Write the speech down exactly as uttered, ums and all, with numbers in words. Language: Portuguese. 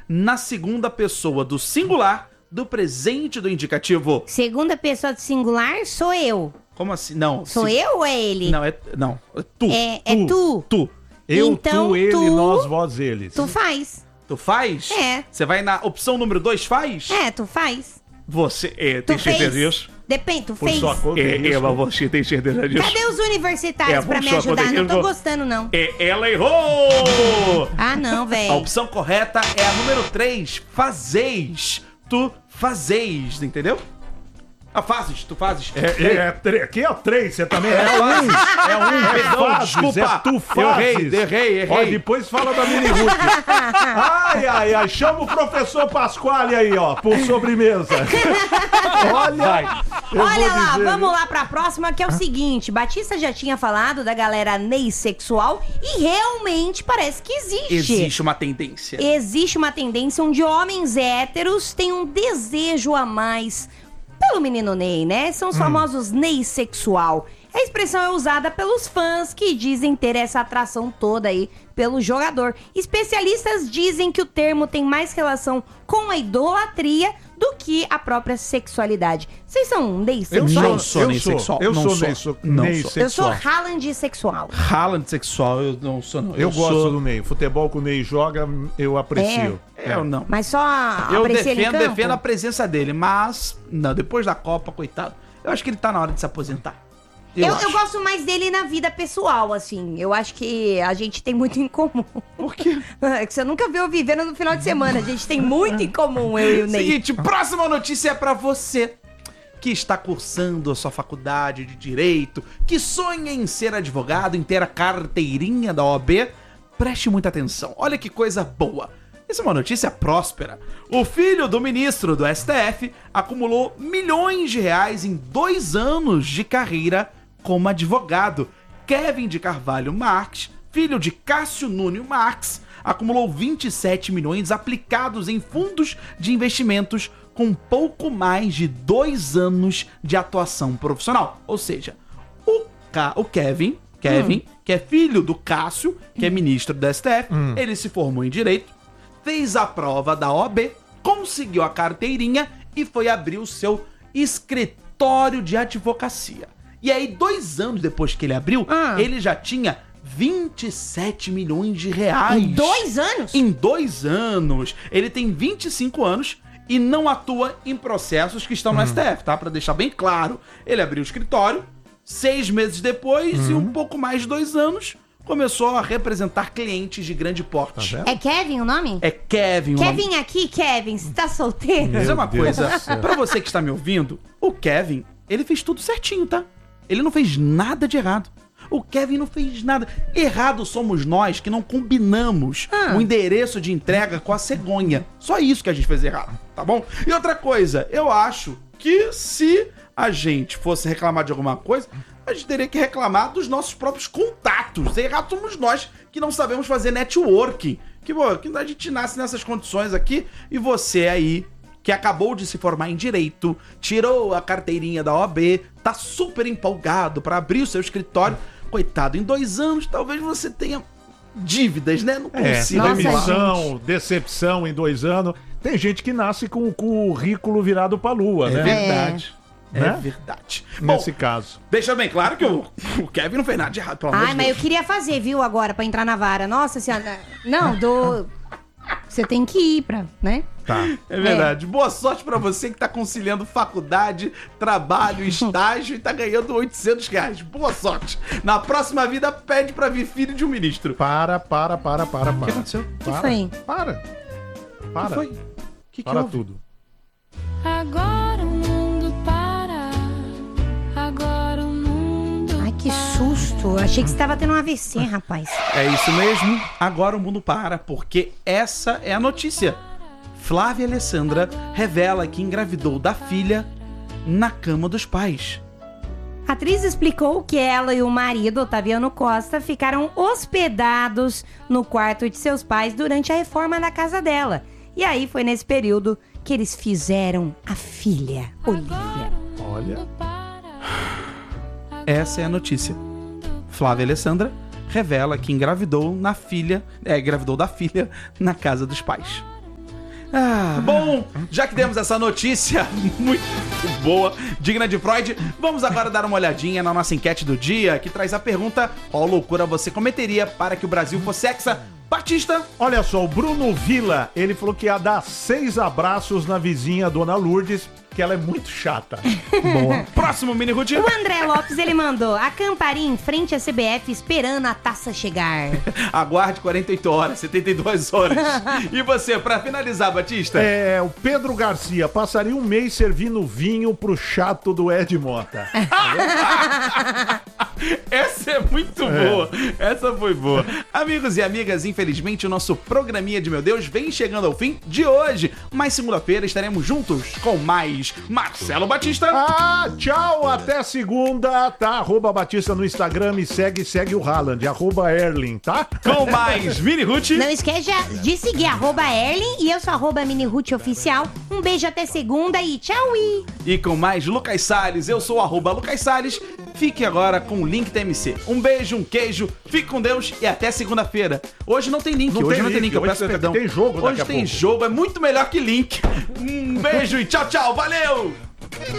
na segunda pessoa do singular do presente do indicativo. Segunda pessoa do singular sou eu. Como assim? Não. Sou se... eu ou é ele? Não, é, não, é tu. É, é tu. Tu. Eu, Então, tu, ele, tu- nós, vós, eles. Tu faz. Tu faz? É. Você vai na opção número dois, faz? É, tu faz. Você é, Tu tem fez. certeza disso? Depende, tu Por fez. sua conta, É, isso. Ela, você tem certeza disso? Cadê os universitários É, pra por me sua ajudar? conta, Não eu tô vou- gostando, não. É, ela errou! Ah, não, A velho. opção correta é a número três, fazeis. Tu fazeis, entendeu? Ah, fazes, tu fazes. É, é, é, tre- aqui é o três, você também é um. É um, Perdão, fazes, desculpa. é tu Eu fazes. errei, errei, errei. Ó, depois fala da Mini Ruth. Ai, ai, ai, chama o professor Pasquale aí, ó, por sobremesa. Olha, eu Olha vou lá, dizer, vamos viu? lá pra próxima, que é o seguinte. Batista já tinha falado da galera neissexual e realmente parece que existe. Existe uma tendência. Existe uma tendência onde homens héteros têm um desejo a mais pelo menino Ney, né? São os Hum. famosos neissexual. A expressão é usada pelos fãs que dizem ter essa atração toda aí pelo jogador. Especialistas dizem que o termo tem mais relação com a idolatria do que a própria sexualidade. Vocês são Eu neissexuais? sou, Não sou eu nem sou, sexual. eu Não sou sou. nem sou, Não nem sou. Eu sou sexual. Haaland sexual. Haaland sexual, eu não sou não. Eu, gosto sou... do Ney. Futebol que o Ney joga, eu aprecio. É, eu não. Mas só Eu aprecia ele em defendo, campo? defendo a presença dele, mas não, depois da Copa, coitado. Eu acho que ele tá na hora de se aposentar. Eu, Eu, acho. eu gosto mais dele na vida pessoal, assim. Eu acho que a gente tem muito em comum. Por quê? É que você nunca viu eu vivendo no final de semana. A gente tem muito em comum, eu e o Ney. Seguinte, próxima notícia é pra você que está cursando a sua faculdade de Direito, que sonha em ser advogado, em ter a carteirinha da O A B. Preste muita atenção. Olha que coisa boa. Essa é uma notícia próspera. O filho do ministro do S T F acumulou milhões de reais em dois anos de carreira como advogado. Kevin de Carvalho Marques, filho de Cássio Núñez Marques, acumulou vinte e sete milhões aplicados em fundos de investimentos com pouco mais de dois anos de atuação profissional. Ou seja, o, Ca... o Kevin, Kevin hum. que é filho do Cássio, que é ministro do S T F, hum. ele se formou em Direito, fez a prova da O A B, conseguiu a carteirinha e foi abrir o seu escritório de advocacia. E aí, dois anos depois que ele abriu, ah. ele já tinha vinte e sete milhões de reais. Em dois anos? Em dois anos. Ele tem vinte e cinco anos e não atua em processos que estão no hum. S T F, tá? Pra deixar bem claro. Ele abriu o escritório, seis meses depois hum. e um pouco mais de dois anos, começou a representar clientes de grande porte. Tá é Kevin o nome? É Kevin o Kevin nome. aqui, Kevin, você tá solteiro? Mas é uma coisa, pra você que está me ouvindo, o Kevin, ele fez tudo certinho, tá? Ele não fez nada de errado. O Kevin não fez nada. Errado somos nós que não combinamos ah. o endereço de entrega com a cegonha. Só isso que a gente fez errado, tá bom? E outra coisa, eu acho que se a gente fosse reclamar de alguma coisa, a gente teria que reclamar dos nossos próprios contatos. Errado somos nós que não sabemos fazer networking. Que, pô, que a gente nasce nessas condições aqui e você aí, que acabou de se formar em Direito, tirou a carteirinha da O A B, tá super empolgado para abrir o seu escritório. Coitado, em dois anos talvez você tenha dívidas, né? Não É, Nossa, demissão, gente. decepção em dois anos. Tem gente que nasce com o currículo virado pra lua, é né? Verdade. É, Né? é verdade. Nesse Bom, caso. deixa bem claro que o, o Kevin não fez nada de errado, pelo amor Ai, de mas eu Deus. queria fazer, viu, agora, pra entrar na vara. Nossa senhora. Não, do... Você tem que ir pra, né? Tá. É verdade. É. Boa sorte pra você que tá conciliando faculdade, trabalho, estágio e tá ganhando oitocentos reais. Boa sorte. Na próxima vida, pede pra vir filho de um ministro. Para, para, para, para, para. O que aconteceu? O que Para, foi? Para. Para. O que foi? O que, que Para houve? tudo. Agora o mundo para. Agora o mundo. Ai, que susto. Eu achei que você tava tendo um A V C, rapaz. É isso mesmo. Agora o mundo para, porque essa é a notícia. Flávia Alessandra revela que engravidou da filha na cama dos pais. A atriz explicou que ela e o marido, Otaviano Costa, ficaram hospedados no quarto de seus pais durante a reforma da casa dela. E aí foi nesse período que eles fizeram a filha, Olivia. Olha. Essa é a notícia. Flávia Alessandra revela que engravidou na filha, é, engravidou da filha na casa dos pais. Ah, bom, já que demos essa notícia muito boa, digna de Freud, vamos agora dar uma olhadinha na nossa enquete do dia, que traz a pergunta: qual loucura você cometeria para que o Brasil fosse hexa? Batista. Olha só, o Bruno Villa, ele falou que ia dar seis abraços na vizinha Dona Lourdes, que ela é muito chata. Boa. Próximo, Mini Ruth. O André Lopes, ele mandou: acamparia em frente à C B F esperando a taça chegar. Aguarde quarenta e oito horas, setenta e duas horas. E você, pra finalizar, Batista? É, o Pedro Garcia passaria um mês servindo vinho pro chato do Ed Mota. Essa é muito É. boa. Essa foi boa. Amigos e amigas, infelizmente o nosso programinha de Meu Deus vem chegando ao fim de hoje. Mas segunda-feira estaremos juntos com mais Marcelo Batista. Ah, tchau, até segunda, tá? Arroba Batista no Instagram, me segue, segue o Haaland, arroba Erling, tá? Com mais Mini Ruth. Não esqueça de seguir arroba Erling e eu sou arroba Mini Ruth Oficial. Um beijo até segunda e tchau! -i. E com mais Lucas Salles, eu sou o arroba Lucas Salles. Fique agora com o link T M C. Um beijo, um queijo, fique com Deus e até segunda-feira. Hoje não tem link, Não hoje tem não tem link, link, eu hoje peço tem- perdão. tem jogo daqui Hoje a tem pouco. jogo, é muito melhor que link. Um beijo e tchau, tchau, valeu!